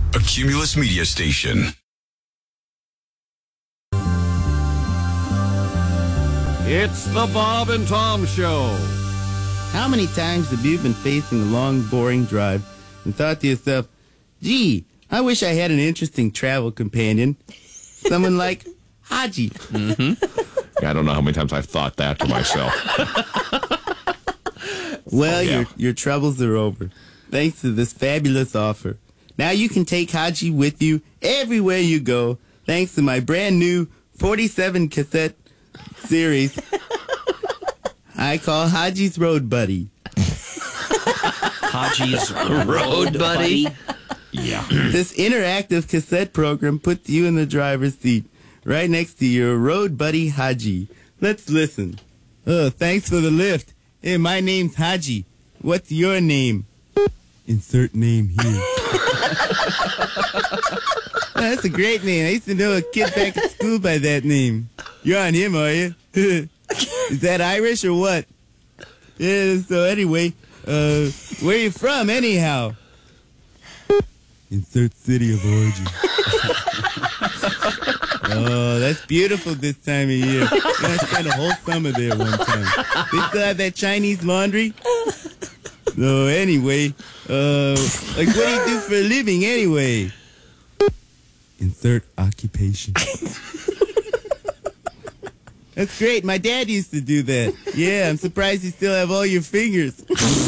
a Cumulus media station. It's the Bob and Tom Show. How many times have you been facing a long, boring drive and thought to yourself, gee, I wish I had an interesting travel companion? Someone like Haji. Mm-hmm. I don't know how many times I've thought that to myself. Well, yeah. your troubles are over, thanks to this fabulous offer. Now you can take Haji with you everywhere you go, thanks to my brand new 47 cassette series I call Haji's Road Buddy. Haji's Road Buddy? Yeah. This interactive cassette program puts you in the driver's seat, right next to your Road Buddy Haji. Let's listen. Thanks for the lift. Hey, my name's Haji. What's your name? Insert name here. That's a great name. I used to know a kid back at school by that name. You're on him, are you? Is that Irish or what? Yeah, so anyway, where are you from anyhow? Insert city of origin. Oh, that's beautiful this time of year. I spent a whole summer there one time. They still have that Chinese laundry? So anyway, like what do you do for a living anyway? Insert occupation. That's great. My dad used to do that. Yeah, I'm surprised you still have all your fingers.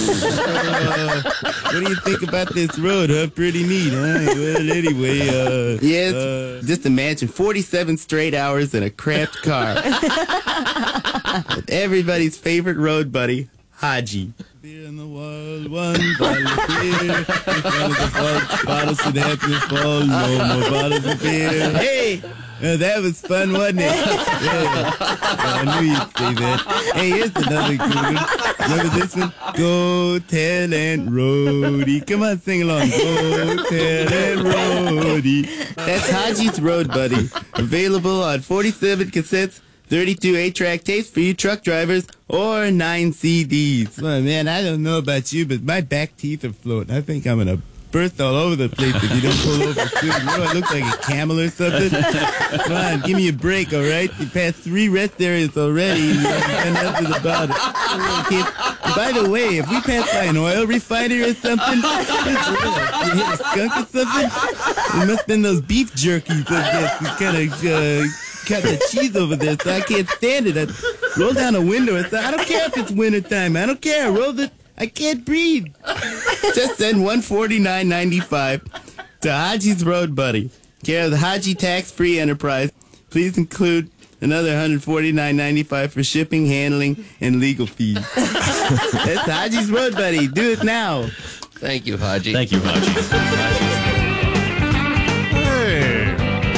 What do you think about this road, huh? Pretty neat, huh? Well, anyway, yes. Just imagine 47 straight hours in a cramped car. With everybody's favorite road buddy, Haji. Beer in the wild one, bottle of beer. In front of the bottles should have to fall. No more bottles of beer. Hey! That was fun, wasn't it? Yeah. I knew you'd say that. Hey, here's another good one. Remember this one? Go tell Aunt Rhody. Come on, sing along. Go tell Aunt Rhody. That's Haji's Road Buddy. Available on 47 cassettes, 32 8-track tapes for you truck drivers, or 9 CDs. Well, man, I don't know about you, but my back teeth are floating. I think I'm going to burst all over the place if you don't pull over soon. You know, I look like a camel or something. Come on, give me a break, all right? You passed 3 rest areas already, and you haven't done nothing about it. By the way, if we pass by an oil refinery or something, you hit a skunk or something, it must have been those beef jerkies that kind of cheese over there, so I can't stand it. I roll down a window and say, I don't care if it's wintertime. I don't care. I can't breathe. Just send $149.95 to Haji's Road Buddy, care of the Haji Tax-Free Enterprise. Please include another $149.95 for shipping, handling, and legal fees. That's Haji's Road Buddy. Do it now. Thank you, Haji. Thank you, Haji. Hey.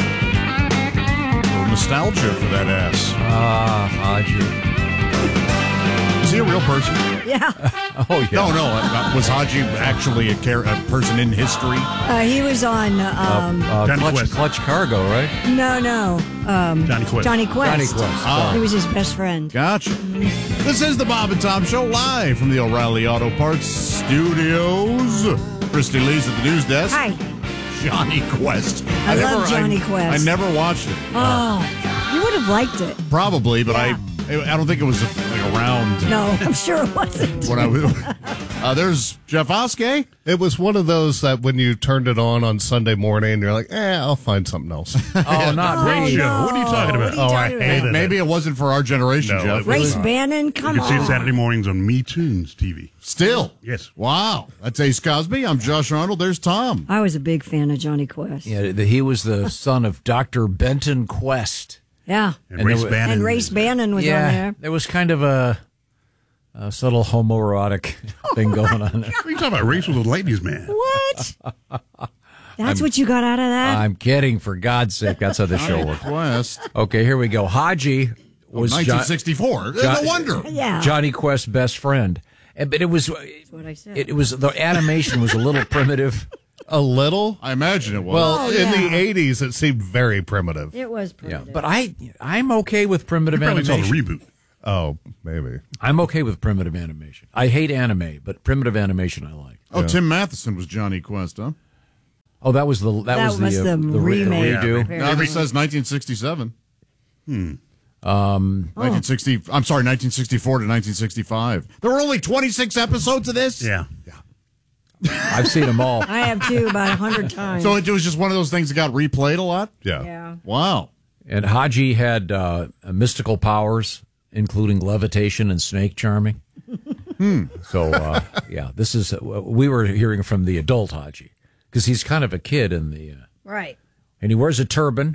A little nostalgia for that ass. Haji. Is he a real person? Yeah. Oh, yeah. No. Was Haji actually a person in history? He was on Clutch Cargo, right? No. Johnny Quest. Johnny Quest. Oh. He was his best friend. Gotcha. This is the Bob and Tom Show, live from the O'Reilly Auto Parts Studios. Christy Lee's at the news desk. Hi. Johnny Quest. I love Johnny Quest. I never watched it. Oh, you would have liked it. Probably, but Yeah. I don't think it was around. No, I'm sure it wasn't. When I was, there's Jeff Oskey. It was one of those that when you turned it on Sunday morning, you're like, I'll find something else. Oh, not Great show. no. What are you talking about? What are you talking about? Maybe it wasn't for our generation, No, Jeff. it Race Bannon, come You on. can see it Saturday mornings on Me Tunes TV. Still? Yes. Wow. That's Ace Cosby. I'm Josh Arnold. There's Tom. I was a big fan of Johnny Quest. Yeah, he was the son of Dr. Benton Quest. Yeah. And Race Bannon. And Race Bannon was on there. There was kind of a subtle homoerotic thing going on there. What are you talking about? Race with a ladies' man. What? That's what you got out of that? I'm kidding, for God's sake. That's how the show works. Quest. Okay, here we go. Haji was 1964. No wonder. Yeah. Johnny Quest's best friend. But it was, That's what I said. it was, the animation was a little primitive. A little? I imagine it was. Well, in yeah. the 80s, it seemed very primitive. It was Yeah, primitive. but I'm okay with primitive You probably saw the animation. reboot. Oh, maybe. I'm okay with primitive animation. I hate anime, but primitive animation I like. Tim Matheson was Johnny Quest, huh? Oh, that was the remake. redo. No, this says 1967. 1960. I'm sorry, 1964 to 1965. There were only 26 episodes of this. Yeah. I've seen them all. I have too, about 100 times. So it was just one of those things that got replayed a lot. Yeah. Wow. And Haji had mystical powers, including levitation and snake charming. So, this is we were hearing from the adult Haji because he's kind of a kid in the Right. and he wears a turban.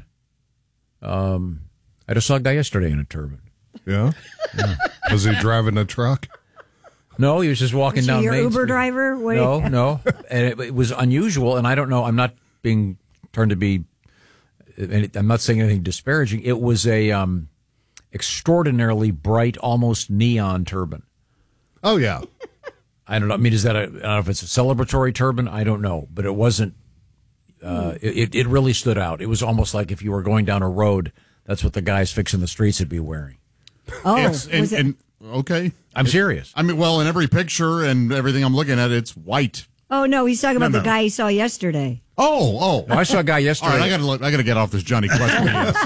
I just saw a guy yesterday in a turban. Yeah? Was he driving a truck? No, he was just walking down your Main Uber Street. driver? No. And it was unusual, and I don't know. I'm not being turned to be. I'm not saying anything disparaging. It was a extraordinarily bright, almost neon turban. Oh, yeah. I don't know. I mean, I don't know if it's a celebratory turban. I don't know, but it wasn't. It really stood out. It was almost like if you were going down a road, that's what the guys fixing the streets would be wearing. Oh, okay. I'm serious. I mean, well, in every picture and everything I'm looking at, it's white. Oh, no, he's talking about the guy he saw yesterday. Oh. No, I saw a guy yesterday. All right, I got to get off this Johnny Quest.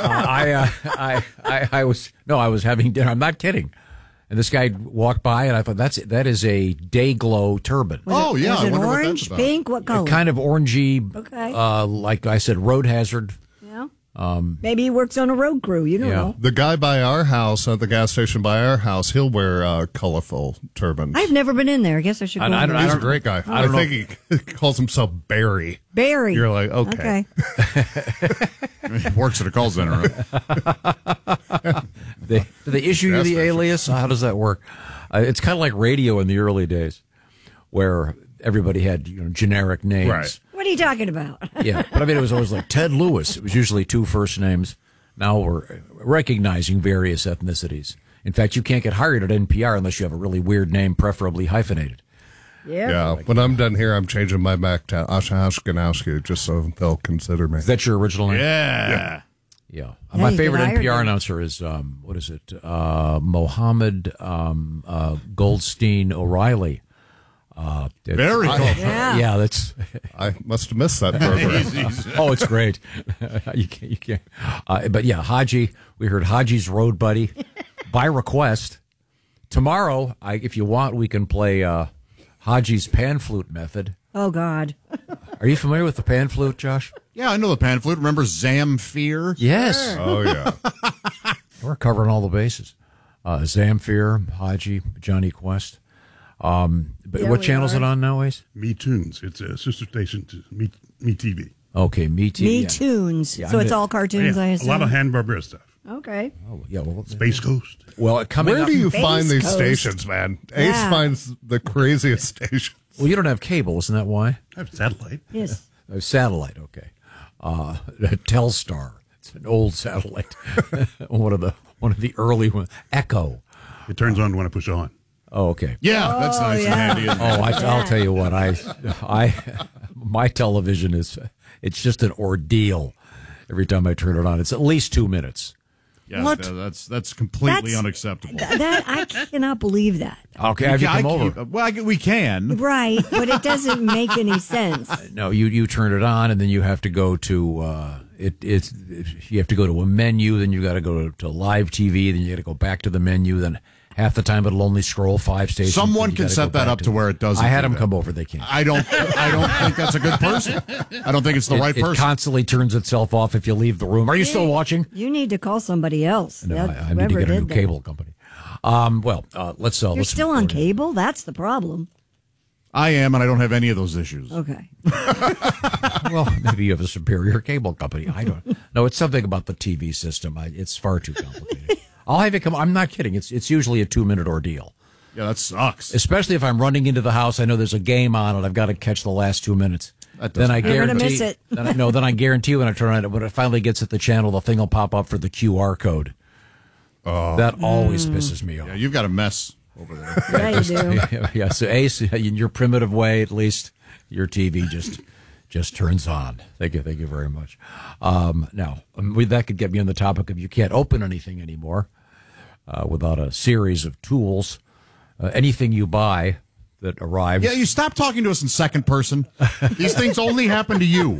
I was having dinner. I'm not kidding. And this guy walked by, and I thought that is a day glow turban. Yeah, Was I it wonder orange, what that's about. pink, what color? Kind of orangey. Okay. Like I said, road hazard. Yeah. Maybe he works on a road crew. You don't know. The guy by our house, at the gas station by our house, he'll wear colorful turbans. I've never been in there. I guess I should go. He's a great guy. I think he calls himself Barry. Barry. You're like, okay. He works at a call center. Do they issue you the alias? How does that work? It's kind of like radio in the early days, where everybody had generic names. Right. What are you talking about? Yeah, but I mean, it was always like Ted Lewis. It was usually two first names. Now we're recognizing various ethnicities. In fact, you can't get hired at NPR unless you have a really weird name, preferably hyphenated. Yeah. When I'm done here, I'm changing my back to Asha Ashkenowski just so they'll consider me. Is that your original name? Yeah. Yeah. Yeah, My you favorite get hired NPR then. announcer is, what is it? Mohammed Goldstein O'Reilly. Very cool. Yeah, that's. I must have missed that program. Oh, it's great. You can't. But yeah, Haji. We heard Haji's Road Buddy by request. Tomorrow, if you want, we can play Haji's pan flute method. Oh, God. Are you familiar with the pan flute, Josh? Yeah, I know the pan flute. Remember Zamfir? Yes. Oh, yeah. We're covering all the bases. Zamfir, Haji, Johnny Quest. But Yeah, what we channel is are. it on nowadays? Me Tunes. It's a sister station to Me TV. Okay, Me TV. Me yeah. Tunes. Yeah, So I'm it's the- all cartoons, I a assume. lot of Hanna-Barbera stuff. Okay. Oh, yeah. Well, Space Coast. coming Where up. do you Space find these Coast. stations, man? Ace Yeah. finds the craziest stations. Well, you don't have cable, isn't that why? I have satellite. Yes. Satellite. Okay. Telstar. It's an old satellite. one of the early ones. Echo. It turns on when I push on. Oh, okay. Yeah, that's nice yeah. and handy. Isn't it? I'll tell you what. My television it's just an ordeal. Every time I turn it on, it's at least 2 minutes. Yeah, What? That's completely That's- unacceptable. That I cannot believe that. Okay, have you come over? We can. Right, but it doesn't make any sense. No, you turn it on, and then you have to go to you have to go to a menu. Then you got to go to live TV. Then you got to go back to the menu. Then half the time it'll only scroll 5 stations. Someone then you can gotta set go that back up to where it doesn't I had do them that. come over. They can't. I don't think that's a good person. I don't think it's the right It person. constantly turns itself off if you leave the room. Are you still watching? You need to call somebody else. No, That- I need to whoever get a new did that. cable company. Let's. You're let's still on cable? That's the problem. I am, and I don't have any of those issues. Okay. Well, maybe you have a superior cable company. I don't. No, it's something about the TV system. It's far too complicated. I'll have you come. I'm not kidding. It's usually a 2-minute ordeal. Yeah, that sucks. Especially if I'm running into the house, I know there's a game on, and I've got to catch the last 2 minutes. Then I You're gonna guarantee. miss it. Then I guarantee when I turn on it, when it finally gets at the channel, the thing will pop up for the QR code. Oh, that always pisses me off. Yeah, you've got a mess over there. Yeah, you do. Yeah. So Ace, in your primitive way, at least your TV just turns on. Thank you very much. Now that could get me on the topic of you can't open anything anymore without a series of tools. Anything you buy that arrives. Yeah, you stop talking to us in second person. These things only happen to you.